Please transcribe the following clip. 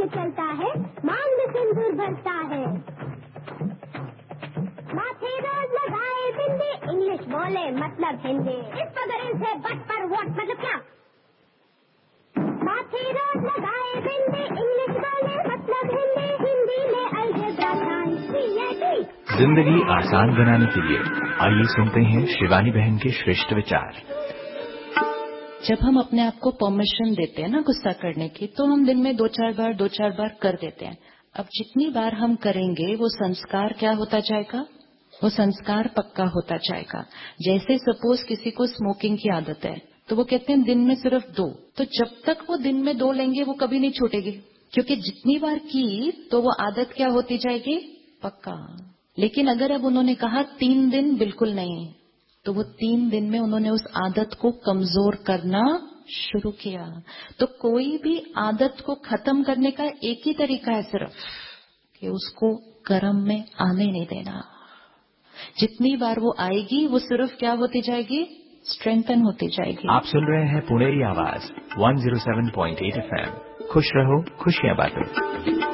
के चलता है, मांग में सिंदूर भरता है। माथे रोज लगाए बिंदी, इंग्लिश बोले मतलब हिंदी। इस पगड़े से बट पर वोट मतलब क्या? माथे रोज लगाए बिंदी, इंग्लिश बोले मतलब हिंदी। हिंदी में अलजेब्रा साइंस CAT। जिंदगी आसान बनाने के लिए आइए सुनते हैं शिवानी बहन के श्रेष्ठ विचार। जब हम अपने आप को परमिशन देते हैं ना गुस्सा करने की, तो हम दिन में दो चार बार कर देते हैं। अब जितनी बार हम करेंगे वो संस्कार क्या होता जाएगा? वो संस्कार पक्का होता जाएगा। जैसे सपोज किसी को स्मोकिंग की आदत है, तो वो कहते हैं दिन में सिर्फ 2, तो जब तक वो दिन में 2 लेंगे वो कभी नहीं छूटेगी, क्योंकि जितनी बार की तो वो आदत क्या होती जाएगी? पक्का। लेकिन अगर अब उन्होंने कहा 3 दिन बिल्कुल नहीं, तो वो 3 दिन में उन्होंने उस आदत को कमजोर करना शुरू किया। तो कोई भी आदत को खत्म करने का एक ही तरीका है सिर्फ, कि उसको कर्म में आने नहीं देना। जितनी बार वो आएगी वो सिर्फ क्या होती जाएगी? स्ट्रेंथन होती जाएगी। आप सुन रहे हैं पुणेरी आवाज 107.8 FM। खुश रहो, खुशियां बांटो।